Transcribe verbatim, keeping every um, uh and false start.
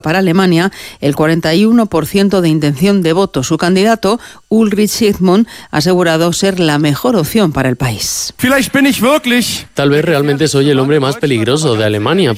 Para Alemania, el cuarenta y uno por ciento de intención de voto. Su candidato, Ulrich Sigmund, ha asegurado ser la mejor opción para el país. Tal vez realmente soy el hombre más peligroso de Alemania.